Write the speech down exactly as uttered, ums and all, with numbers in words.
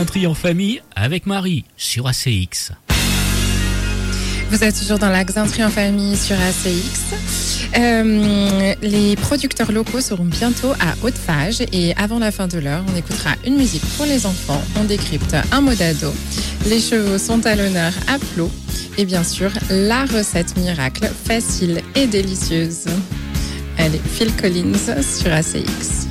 Gazinterie en famille avec Marie sur A C X. Vous êtes toujours dans la Gazinterie en famille sur A C X. Euh, les producteurs locaux seront bientôt à Haute-Fage et avant la fin de l'heure, on écoutera une musique pour les enfants, on décrypte un mot d'ado, les chevaux sont à l'honneur à Plot et bien sûr la recette miracle facile et délicieuse. Allez, Phil Collins sur A C X.